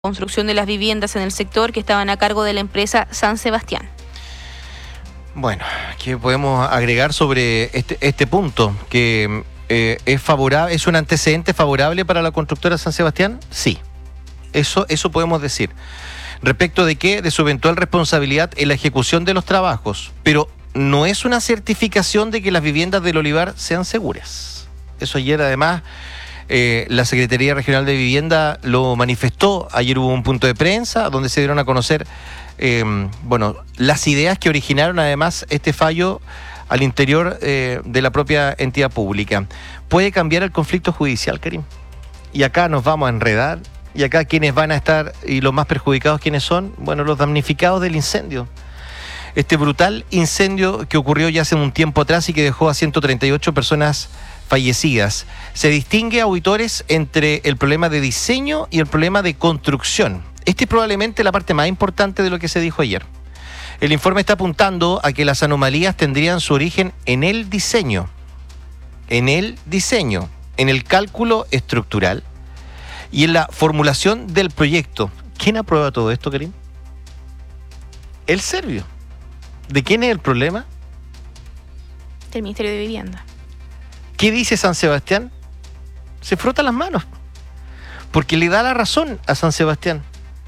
construcción de las viviendas en el sector que estaban a cargo de la empresa San Sebastián. Bueno, ¿qué podemos agregar sobre este punto? ¿Que es favorable, es un antecedente favorable para la constructora San Sebastián? Sí, eso podemos decir. ¿Respecto de qué? De su eventual responsabilidad en la ejecución de los trabajos, pero no es una certificación de que las viviendas del Olivar sean seguras. Eso ayer además la Secretaría Regional de Vivienda lo manifestó. Ayer hubo un punto de prensa donde se dieron a conocer las ideas que originaron además este fallo al interior de la propia entidad pública. Puede cambiar el conflicto judicial, Karim. Y acá nos vamos a enredar. Y acá quienes van a estar y los más perjudicados, ¿quiénes son? Bueno, los damnificados del incendio. Este brutal incendio que ocurrió ya hace un tiempo atrás y que dejó a 138 personas fallecidas. Se distingue, auditores, entre el problema de diseño y el problema de construcción. Esta es probablemente la parte más importante de lo que se dijo ayer. El informe está apuntando a que las anomalías tendrían su origen en el diseño, en el cálculo estructural y en la formulación del proyecto. ¿Quién aprueba todo esto, Karim? El Servio. ¿De quién es el problema? Del Ministerio de Vivienda. ¿Qué dice San Sebastián? Se frota las manos, porque le da la razón a San Sebastián.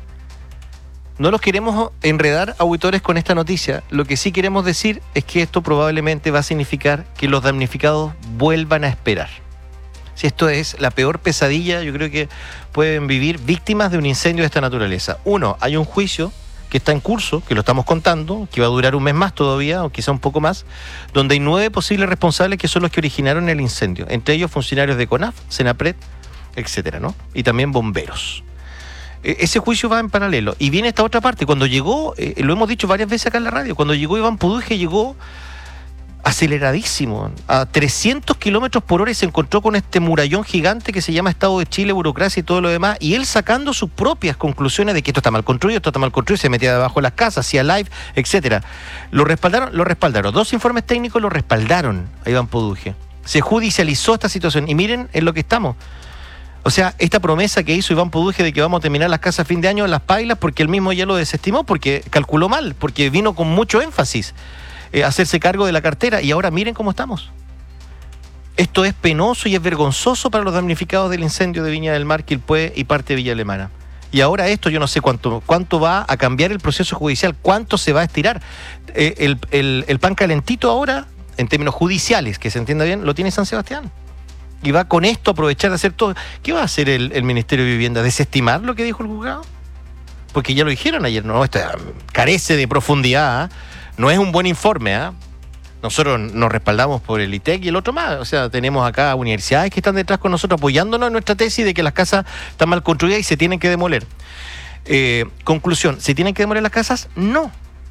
No los queremos enredar, auditores, con esta noticia. Lo que sí queremos decir es que esto probablemente va a significar que los damnificados vuelvan a esperar. Si esto es la peor pesadilla, yo creo que pueden vivir víctimas de un incendio de esta naturaleza. Uno, hay un juicio que está en curso, que lo estamos contando, que va a durar un mes más todavía, o quizá un poco más, donde hay 9 posibles responsables que son los que originaron el incendio, entre ellos funcionarios de CONAF, Senapred, etcétera, ¿no? Y también bomberos. Ese juicio va en paralelo. Y viene esta otra parte. Cuando llegó, lo hemos dicho varias veces acá en la radio, cuando llegó Iván Poduje, llegó aceleradísimo, a 300 kilómetros por hora, y se encontró con este murallón gigante que se llama Estado de Chile, burocracia y todo lo demás, y él sacando sus propias conclusiones de que esto está mal construido, se metía debajo de las casas, hacía live, etcétera. Lo respaldaron. 2 informes técnicos lo respaldaron a Iván Poduje. Se judicializó esta situación, y miren en lo que estamos. O sea, esta promesa que hizo Iván Poduje de que vamos a terminar las casas a fin de año, las pailas, porque él mismo ya lo desestimó, porque calculó mal, porque vino con mucho énfasis hacerse cargo de la cartera, y ahora miren cómo estamos. Esto es penoso y es vergonzoso para los damnificados del incendio de Viña del Mar, Quilpué y parte de Villa Alemana. Y ahora esto, yo no sé cuánto va a cambiar el proceso judicial, cuánto se va a estirar. El pan calentito ahora, en términos judiciales, que se entienda bien, lo tiene San Sebastián. Y va con esto a aprovechar de hacer todo. ¿Qué va a hacer el Ministerio de Vivienda? ¿Desestimar lo que dijo el juzgado? Porque ya lo dijeron ayer, ¿no? Esto carece de profundidad, ¿eh? No es un buen informe, ¿eh? Nosotros nos respaldamos por el ITEC y el otro más. O sea, tenemos acá universidades que están detrás con nosotros apoyándonos en nuestra tesis de que las casas están mal construidas y se tienen que demoler. Conclusión, ¿se tienen que demoler las casas? No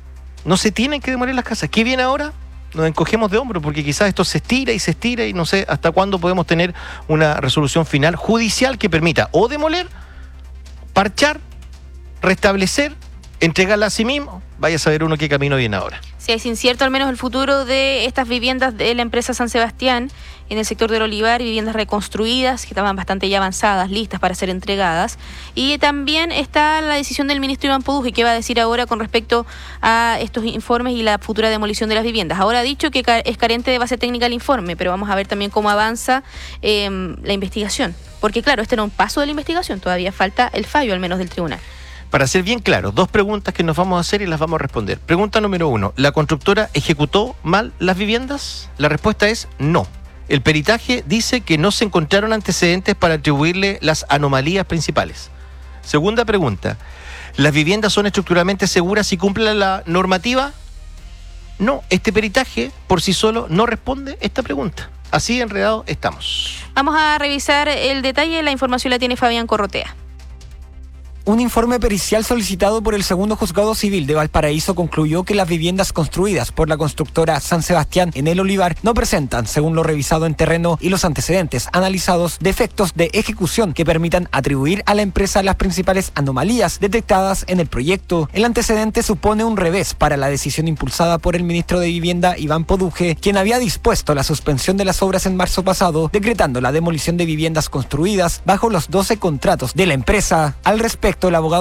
se tienen que demoler las casas. ¿Qué viene ahora? Nos encogemos de hombro porque quizás esto se estira y no sé hasta cuándo podemos tener una resolución final judicial que permita o demoler, parchar, restablecer, entregarla a sí mismo. Vaya a saber uno qué camino viene ahora. Sí, es incierto al menos el futuro de estas viviendas de la empresa San Sebastián en el sector del Olivar, viviendas reconstruidas que estaban bastante ya avanzadas, listas para ser entregadas. Y también está la decisión del ministro Iván Poduje, que va a decir ahora con respecto a estos informes y la futura demolición de las viviendas. Ahora ha dicho que es carente de base técnica el informe, pero vamos a ver también cómo avanza la investigación. Porque claro, este era un paso de la investigación, todavía falta el fallo al menos del tribunal. Para ser bien claro, 2 preguntas que nos vamos a hacer y las vamos a responder. Pregunta número 1, ¿la constructora ejecutó mal las viviendas? La respuesta es no. El peritaje dice que no se encontraron antecedentes para atribuirle las anomalías principales. Segunda pregunta, ¿las viviendas son estructuralmente seguras y cumplen la normativa? No, este peritaje por sí solo no responde esta pregunta. Así enredados estamos. Vamos a revisar el detalle, la información la tiene Fabián Corrotea. Un informe pericial solicitado por el Segundo Juzgado Civil de Valparaíso concluyó que las viviendas construidas por la constructora San Sebastián en el Olivar no presentan, según lo revisado en terreno y los antecedentes analizados, defectos de ejecución que permitan atribuir a la empresa las principales anomalías detectadas en el proyecto. El antecedente supone un revés para la decisión impulsada por el ministro de Vivienda, Iván Poduje, quien había dispuesto la suspensión de las obras en marzo pasado, decretando la demolición de viviendas construidas bajo los 12 contratos de la empresa. Al respecto, respecto, el abogado